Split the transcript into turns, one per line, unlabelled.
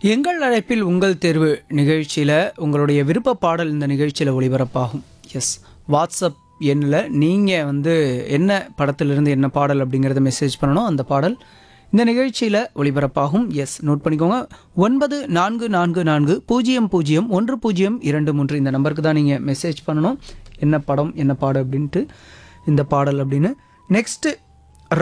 எங்கள் அழைப்பில் உங்கள் தேர்வு நிகழ்ச்சியில் உங்களுடைய விருப்ப பாடல் இந்த நிகழ்ச்சியில் ஒளிபரப்பாகும். எஸ், வாட்ஸ்அப் எண்ணில் நீங்கள் என்ன படத்திலிருந்து என்ன பாடல் அப்படிங்கிறத மெசேஜ் பண்ணணும். அந்த பாடல் இந்த நிகழ்ச்சியில் ஒளிபரப்பாகும். எஸ், நோட் பண்ணிக்கோங்க. 9444001023 இந்த நம்பருக்கு தான் நீங்கள் மெசேஜ் பண்ணணும். என்ன படம் என்ன பாடு அப்படின்ட்டு இந்த பாடல் அப்படின்னு. நெக்ஸ்ட்டு